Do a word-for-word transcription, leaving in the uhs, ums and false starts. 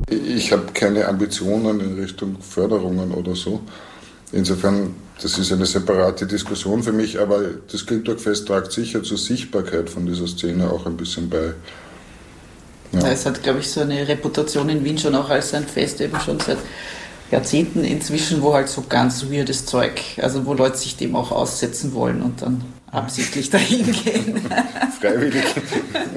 Ich habe keine Ambitionen in Richtung Förderungen oder so. Insofern, das ist eine separate Diskussion für mich, aber das Grilltag-Fest tragt sicher zur Sichtbarkeit von dieser Szene auch ein bisschen bei. Ja. Es hat, glaube ich, so eine Reputation in Wien schon auch als ein Fest, eben schon seit Jahrzehnten inzwischen, wo halt so ganz weirdes Zeug, also wo Leute sich dem auch aussetzen wollen und dann absichtlich dahin gehen. Freiwillig.